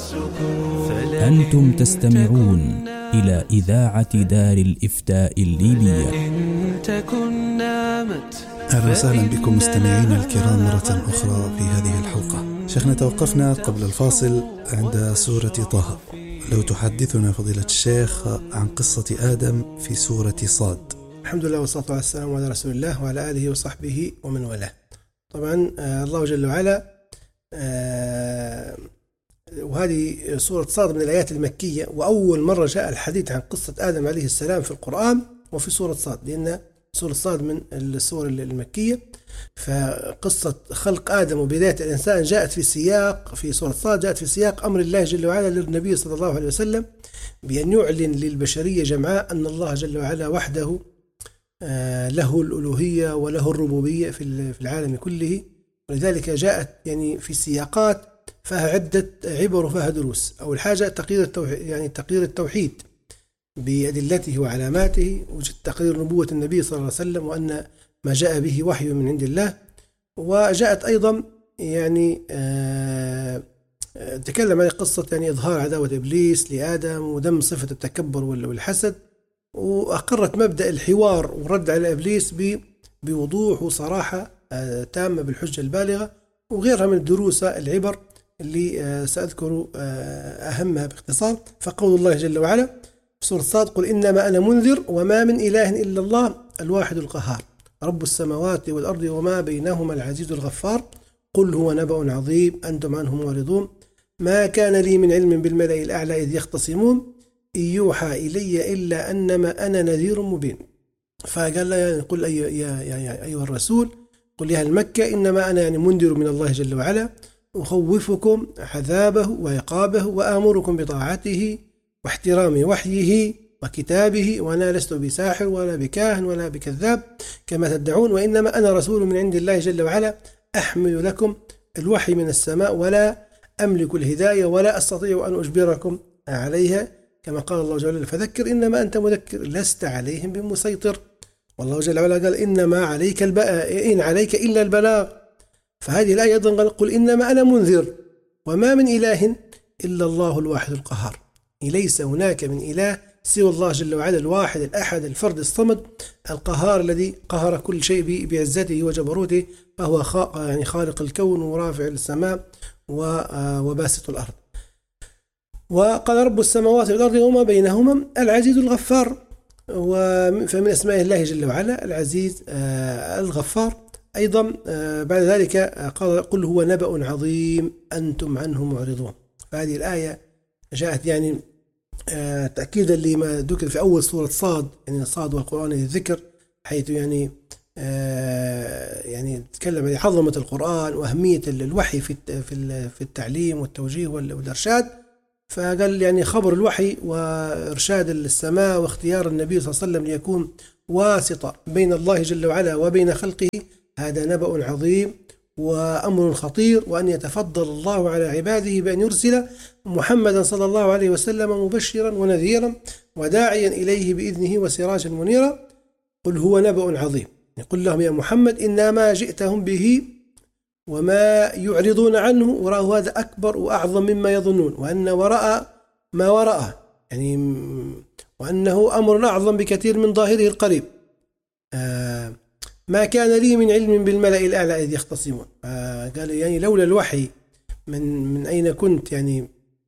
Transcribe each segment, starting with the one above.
أنتم تستمعون إلى إذاعة دار الإفتاء الليبية. أهلا وسهلا بكم مستمعين الكرام مرة أخرى في هذه الحلقة. شيخنا، توقفنا قبل الفاصل عند سورة طه. لو تحدثنا فضيلة الشيخ عن قصة آدم في سورة صاد. الحمد لله والصلاة والسلام على رسول الله وعلى آله وصحبه ومن والاه. طبعا الله جل وعلا، وهذه سورة صاد من الآيات المكية، وأول مرة جاء الحديث عن قصة آدم عليه السلام في القرآن وفي سورة صاد، لأن سورة صاد من السور المكية. فقصة خلق آدم وبداية الإنسان جاءت في سياق، في سورة صاد جاءت في سياق أمر الله جل وعلا للنبي صلى الله عليه وسلم بأن يعلن للبشرية جمعاء أن الله جل وعلا وحده له الألوهية وله الربوبية في العالم كله. ولذلك جاءت يعني في سياقات فيها عدة عبر وفيها دروس. أول حاجة تقرير التوحيد، يعني تقرير التوحيد بأدلته وعلاماته، وجد تقرير نبوة النبي صلى الله عليه وسلم وأن ما جاء به وحي من عند الله. وجاءت أيضا يعني تكلم عن قصة يعني إظهار عداوة إبليس لآدم وذم صفة التكبر والحسد، وأقرت مبدأ الحوار والرد على إبليس بوضوح وصراحة تامة بالحجة البالغة، وغيرها من الدروس العبر اللي سأذكر أهمها باختصار. فقول الله جل وعلا في سورة صاد: قل إنما أنا منذر وما من إله إلا الله الواحد القهار رب السماوات والأرض وما بينهما العزيز الغفار قل هو نبأ عظيم أنتم عنه معرضون ما كان لي من علم بالملأ الأعلى إذ يختصمون إن يوحى إلي إلا أنما أنا نذير مبين. فقال له قل يا أيها الرسول قل يا أهل مكة إنما أنا يعني منذر من الله جل وعلا أخوفكم عذابه وعقابه وآمركم بطاعته واحترام وحيه وكتابه وأنا لست بساحر ولا بكاهن ولا بكذاب كما تدعون وإنما أنا رسول من عند الله جل وعلا أحمل لكم الوحي من السماء ولا أملك الهداية ولا أستطيع أن أجبركم عليها كما قال الله جل وعلا فذكر إنما أنت مذكر لست عليهم بمسيطر. والله جل وعلا قال إنما عليك إن عليك إلا البلاغ. فهذه الآية أيضا قال قل إنما أنا منذر وما من إله إلا الله الواحد القهار. ليس هناك من إله سوى الله جل وعلا الواحد الأحد الفرد الصمد القهار الذي قهر كل شيء بعزته وجبروته، فهو يعني خالق الكون ورافع السماء وباسط الأرض. وقال رب السماوات والأرض وما بينهما العزيز الغفار، فمن أسماء الله جل وعلا العزيز الغفار. أيضا بعد ذلك قال قل هو نبأ عظيم أنتم عنه معرضون. فهذه الآية جاءت يعني تأكيدا لما ذكر في أول سورة صاد، يعني صاد والقرآن الذكر، حيث يعني يعني تكلم عن عظمة القرآن وأهمية الوحي في التعليم والتوجيه والإرشاد. فقال يعني خبر الوحي وإرشاد السماء واختيار النبي صلى الله عليه وسلم ليكون واسطة بين الله جل وعلا وبين خلقه، هذا نبأ عظيم وأمر خطير، وأن يتفضل الله على عباده بأن يرسل محمدا صلى الله عليه وسلم مبشرا ونذيرا وداعيا إليه بإذنه وسراجا منيرا. قل هو نبأ عظيم، يقول لهم يا محمد إنما جئتهم به وما يعرضون عنه وراءه هذا أكبر وأعظم مما يظنون، وأن وراء ما وراءه يعني وأنه أمر أعظم بكثير من ظاهره القريب. ما كان لي من علم بالملأ الأعلى إذ يختصمون. قال يعني لولا الوحي من أين كنت يعني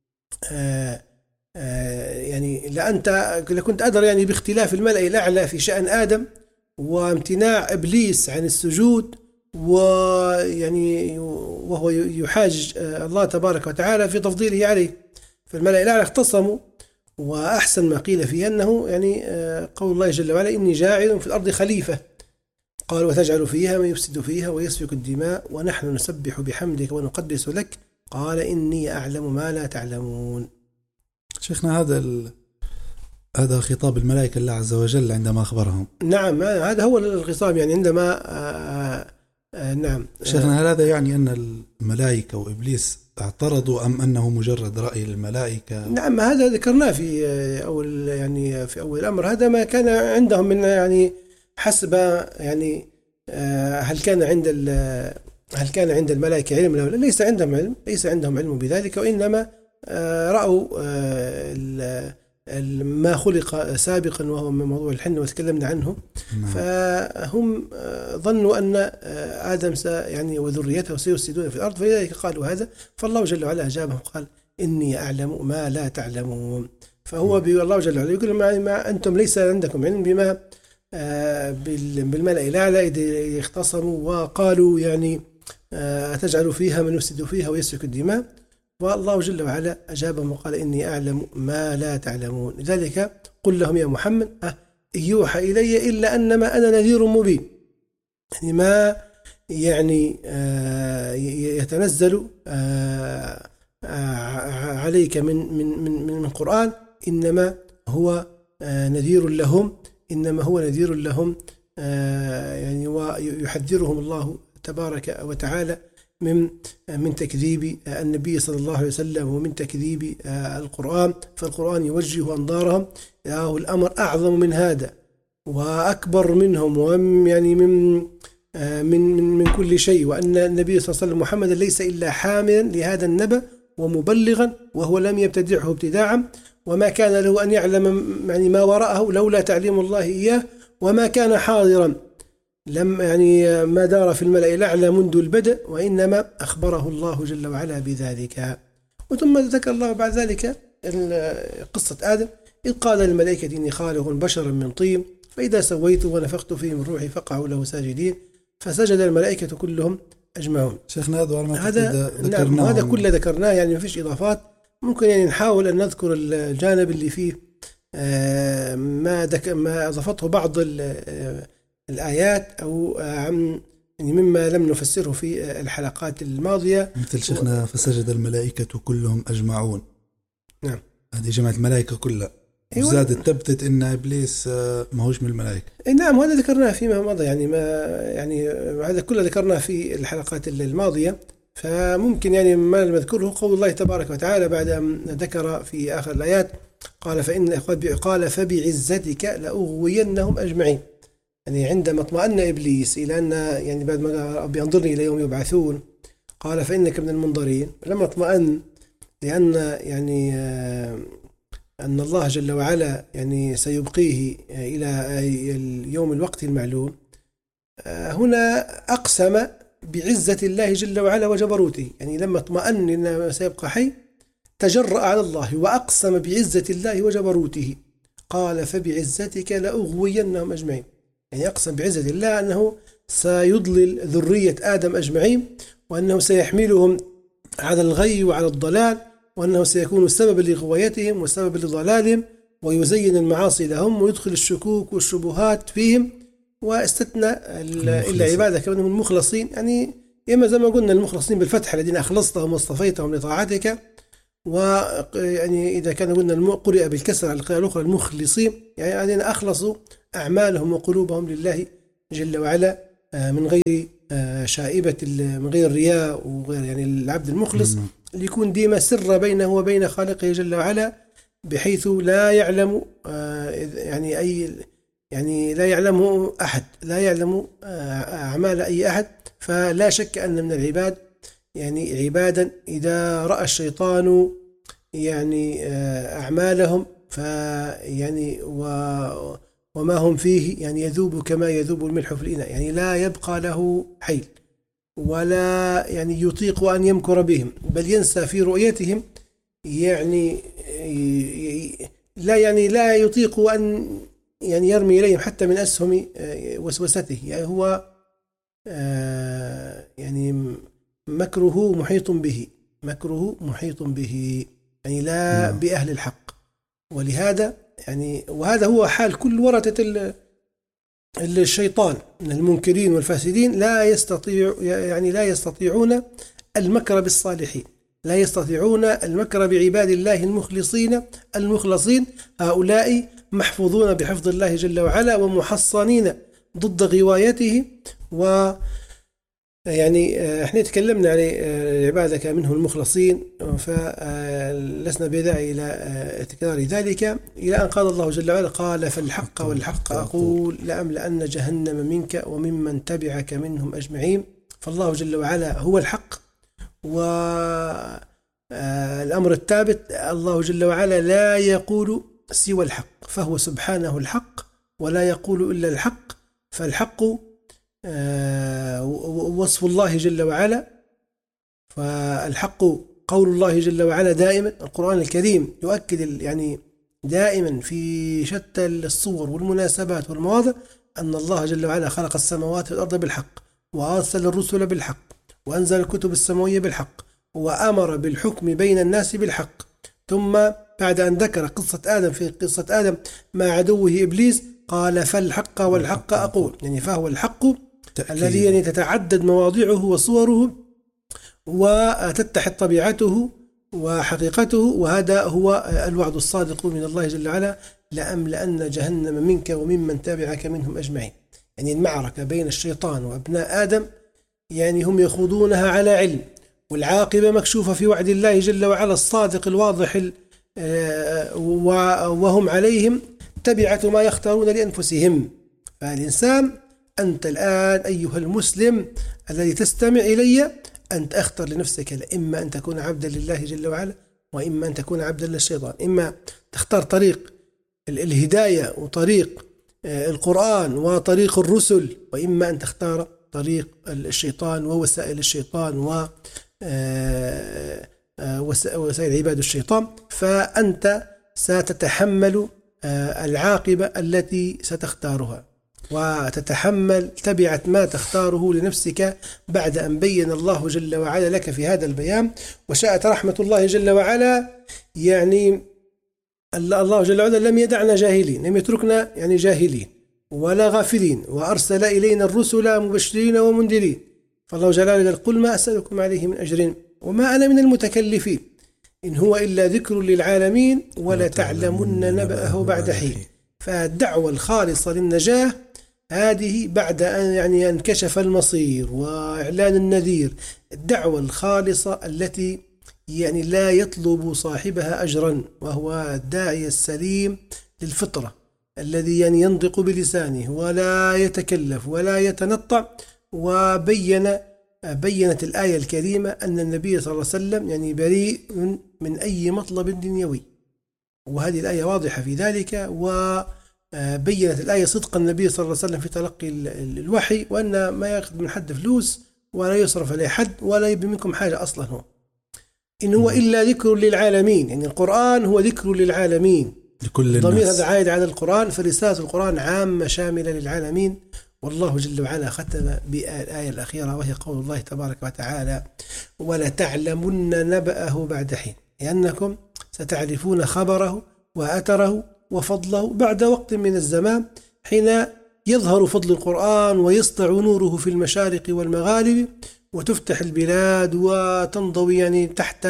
يعني لكنت أدرى يعني باختلاف الملأ الأعلى في شأن آدم وامتناع إبليس عن السجود، ويعني وهو يحاج الله تبارك وتعالى في تفضيله عليه. فالملأ الأعلى اختصموا، وأحسن ما قيل فيه أنه يعني قول الله جل وعلا إني جاعل في الأرض خليفة، قال وتجعل فيها من يفسد فيها ويسفك الدماء ونحن نسبح بحمدك ونقدس لك قال إني أعلم ما لا تعلمون. شيخنا، هذا خطاب الملائكة الله عز وجل عندما أخبرهم. نعم، هذا هو الخطاب يعني عندما نعم. شيخنا، هل هذا يعني أن الملائكة وإبليس اعترضوا أم أنه مجرد رأي للملائكة؟ نعم، هذا ذكرناه في أول الأمر. هذا ما كان عندهم من يعني حسب يعني هل كان عند الملائكة علم؟ ليس عندهم علم بذلك، وإنما رأوا ما خلق سابقا وهو من موضوع الحنة وتكلمنا عنه. فهم ظنوا أن آدم يعني وذريته سيفسدون في الأرض، فلذلك قالوا هذا. فالله جل وعلا أجابهم قال إني أعلم ما لا تعلمون. فهو الله جل وعلا يقول ما أنتم ليس عندكم علم بما بالملأ الأعلى إذ اختصموا وقالوا يعني أتجعل فيها من يفسد فيها ويسفك الدماء. والله جل وعلا أجابهم وقال إني أعلم ما لا تعلمون. لذلك قل لهم يا محمد يوحى إلي إلا أنما أنا نذير مبين. يعني ما يعني يتنزل عليك من قرآن إنما هو نذير لهم، إنما هو نذير لهم يعني ويحذرهم الله تبارك وتعالى من تكذيب النبي صلى الله عليه وسلم ومن تكذيب القرآن. فالقرآن يوجه أنظارهم الأمر أعظم من هذا وأكبر منهم ويعني من كل شيء، وأن النبي صلى الله عليه وسلم محمد ليس إلا حاملا لهذا النبأ ومبلغا، وهو لم يبتدعه ابتداعا، وما كان له أن يعلم يعني ما وراءه لولا تعليم الله إياه، وما كان حاضرا لم يعني ما دار في الملأ الأعلى منذ البدء، وإنما أخبره الله جل وعلا بذلك. وثم ذكر الله بعد ذلك قصة آدم إذ قال للملائكة إني خالق بشرا من طين فإذا سويته ونفخت فيه من روحي فقعوا له ساجدين فسجد الملائكة كلهم أجمعون. شيخنا هذا كله ذكرناه، يعني ما فيش إضافات. ممكن يعني نحاول أن نذكر الجانب اللي فيه ما أضافته بعض الآيات أو يعني مما لم نفسره في الحلقات الماضية، مثل شيخنا فسجد الملائكة كلهم أجمعون. نعم، هذه جمع الملائكة كلها. وزادت تبتت إن إبليس ما هوش من الملائكة. نعم، وهذا ذكرناه فيما مضى، يعني هذا كله ذكرناه في الحلقات الماضية. فممكن يعني ما نذكره قول الله تبارك وتعالى بعد أن ذكر في آخر الآيات قال فبعزتك لأغوينهم أجمعين. يعني عندما اطمأن إبليس إلى أن يعني بعد ما بينظرني إلى يوم يبعثون قال فإنك من المنظرين، لما اطمأن لأن يعني أن الله جل وعلا يعني سيبقيه إلى اليوم الوقت المعلوم، هنا أقسم بعزة الله جل وعلا وجبروته. يعني لما اطمأن أنه سيبقى حي تجرأ على الله وأقسم بعزة الله وجبروته، قال فبعزتك لأغوينهم أجمعين. يعني أقسم بعزة الله أنه سيضلل ذرية آدم أجمعين، وأنه سيحملهم على الغي وعلى الضلال، وأنه سيكون سببا لغوايتهم وسببا لضلالهم، ويزين المعاصي لهم ويدخل الشكوك والشبهات فيهم. واستثنى إلا عبادك منهم المخلصين، يعني إما زي ما قلنا المخلصين بالفتح الذين أخلصتهم واصطفيتهم لطاعتك، ويعني إذا كان قلنا قرئ بالكسر على القراءة الأخرى المخلصين، يعني الذين أخلصوا أعمالهم وقلوبهم لله جل وعلا من غير شائبة، من غير رياء وغير، يعني العبد المخلص اللي يكون ديما سر بينه وبين خالقه جل وعلا، بحيث لا يعلم يعني لا يعلمه أحد، لا يعلم أعمال أي أحد. فلا شك أن من العباد يعني عبادا إذا رأى الشيطان يعني أعمالهم فيعني وما هم فيه يعني يذوب كما يذوب الملح في الإناء، يعني لا يبقى له حيل ولا يعني يطيق أن يمكر بهم، بل ينسى في رؤيتهم، يعني لا يطيق أن يعني يرمي إليهم حتى من أسهم وسوسته. يعني هو يعني مكره محيط به، يعني لا بأهل الحق. ولهذا يعني وهذا هو حال كل ورثة الشيطان من المنكرين والفاسدين، لا يستطيعون المكر بالصالحين، لا يستطيعون المكر بعباد الله المخلصين. هؤلاء محفوظون بحفظ الله جل وعلا ومحصنين ضد غوايته. يعني احنا تكلمنا عن عبادك منه المخلصين، فلسنا بداعي إلى تكرار ذلك، إلى أن قال الله جل وعلا قال فالحق والحق أقول لأملأن جهنم منك وممن تبعك منهم أجمعين. فالله جل وعلا هو الحق، الأمر الثابت، الله جل وعلا لا يقول سوى الحق، فهو سبحانه الحق ولا يقول إلا الحق. فالحق وصف الله جل وعلا، فالحق قول الله جل وعلا دائما. القرآن الكريم يؤكد يعني دائما في شتى الصور والمناسبات والمواضع أن الله جل وعلا خلق السماوات والأرض بالحق، وأرسل الرسل بالحق، وأنزل الكتب السماوية بالحق، وأمر بالحكم بين الناس بالحق. ثم بعد أن ذكر قصة آدم في قصة آدم مع عدوه إبليس قال فالحق والحق أقول، يعني فهو الحق الذي يعني تتعدد مواضعه وصوره وتتحد طبيعته وحقيقته، وهذا هو الوعد الصادق من الله جل وعلا: لأملأن جهنم منك وممن تابعك منهم أجمعين. يعني المعركة بين الشيطان وأبناء آدم يعني هم يخوضونها على علم، والعاقبة مكشوفة في وعد الله جل وعلا الصادق الواضح، وهم عليهم تبعة ما يختارون لأنفسهم. فالإنسان أنت الآن أيها المسلم الذي تستمع إلي، أنت أختر لنفسك، إما أن تكون عبدا لله جل وعلا، وإما أن تكون عبدا للشيطان. إما تختار طريق الهداية وطريق القرآن وطريق الرسل، وإما أن تختار طريق الشيطان ووسائل الشيطان ووسائل عباد الشيطان. فأنت ستتحمل العاقبة التي ستختارها، وتتحمل تبعة ما تختاره لنفسك بعد أن بين الله جل وعلا لك في هذا البيان. وشاءت رحمة الله جل وعلا، يعني الله جل وعلا لم يدعنا جاهلين، لم يتركنا يعني جاهلين ولا غافلين، وأرسل إلينا الرسل مبشرين ومنذرين. فالله جل وعلا قل ما أسألكم عليه من أجر وما أنا من المتكلفين إن هو إلا ذكر للعالمين ولا تعلمن نبأه بعد حين. فالدعوة الخالصة للنجاة هذه بعد أن يعني انكشف المصير وإعلان النذير، الدعوة الخالصة التي يعني لا يطلب صاحبها أجرا، وهو الداعي السليم للفطرة الذي يعني ينطق بلسانه ولا يتكلف ولا يتنطع. بينت الآية الكريمة أن النبي صلى الله عليه وسلم يعني بريء من أي مطلب دنيوي، وهذه الآية واضحة في ذلك. وبينت الآية صدق النبي صلى الله عليه وسلم في تلقي الوحي، وأن ما يأخذ من حد فلوس ولا يصرف عليه حد ولا يبي منكم حاجة أصلا. هو إن هو إلا ذكر للعالمين، يعني القرآن هو ذكر للعالمين لكل الناس. ضمير هذا عائد على القرآن، فرسالة القرآن عامة شاملة للعالمين. والله جل وعلا ختم بالآية الأخيرة وهي قول الله تبارك وتعالى: ولتعلمن نبأه بعد حين، لأنكم ستعرفون خبره وأثره وفضله بعد وقت من الزمان، حين يظهر فضل القرآن ويسطع نوره في المشارق والمغارب، وتفتح البلاد وتنضوي يعني تحت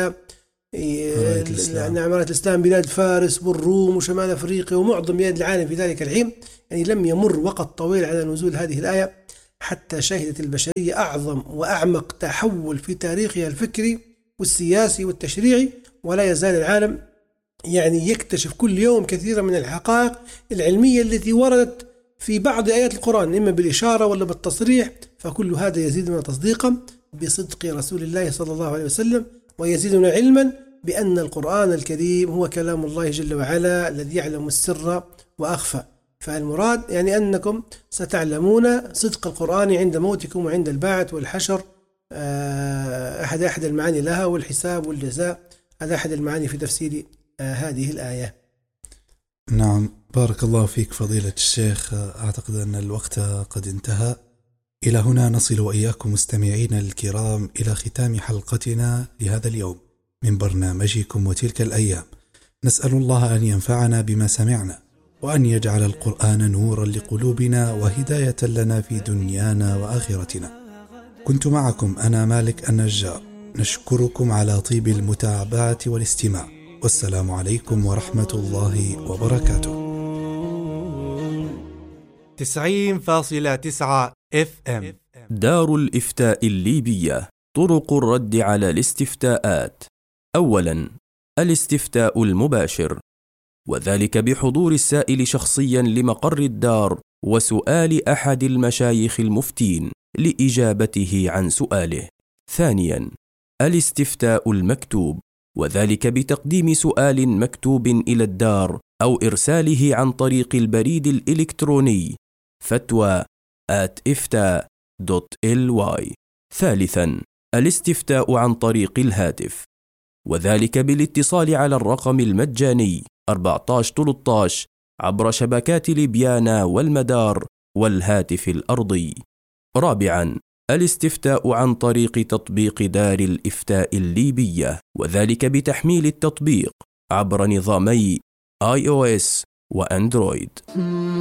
عمارة الإسلام بلاد فارس والروم وشمال أفريقيا ومعظم بلاد العالم في ذلك الحين. يعني لم يمر وقت طويل على نزول هذه الآية حتى شهدت البشرية أعظم وأعمق تحول في تاريخها الفكري والسياسي والتشريعي، ولا يزال العالم يعني يكتشف كل يوم كثيرا من الحقائق العلمية التي وردت في بعض آيات القرآن، إما بالإشارة ولا بالتصريح. فكل هذا يزيدنا تصديقا بصدق رسول الله صلى الله عليه وسلم، ويزيدنا علما بأن القرآن الكريم هو كلام الله جل وعلا الذي يعلم السر وأخفى. فالمراد يعني أنكم ستعلمون صدق القرآن عند موتكم وعند البعث والحشر، أحد المعاني لها، والحساب والجزاء، هذا أحد المعاني في تفسير هذه الآية. نعم، بارك الله فيك فضيلة الشيخ. أعتقد أن الوقت قد انتهى. إلى هنا نصل وإياكم مستمعين الكرام إلى ختام حلقتنا لهذا اليوم من برنامجكم وتلك الأيام. نسأل الله أن ينفعنا بما سمعنا، وأن يجعل القرآن نورا لقلوبنا وهداية لنا في دنيانا وآخرتنا. كنت معكم أنا مالك النجار، نشكركم على طيب المتابعة والاستماع، والسلام عليكم ورحمة الله وبركاته. 90.9 FM دار الإفتاء الليبية. طرق الرد على الاستفتاءات: أولا، الاستفتاء المباشر، وذلك بحضور السائل شخصيا لمقر الدار وسؤال أحد المشايخ المفتين لإجابته عن سؤاله. ثانيا، الاستفتاء المكتوب، وذلك بتقديم سؤال مكتوب إلى الدار أو إرساله عن طريق البريد الإلكتروني fatwa@ifta.ly. ثالثا، الاستفتاء عن طريق الهاتف، وذلك بالاتصال على الرقم المجاني 1413 عبر شبكات ليبيانا والمدار والهاتف الأرضي. رابعا، الاستفتاء عن طريق تطبيق دار الإفتاء الليبية، وذلك بتحميل التطبيق عبر نظامي iOS وأندرويد.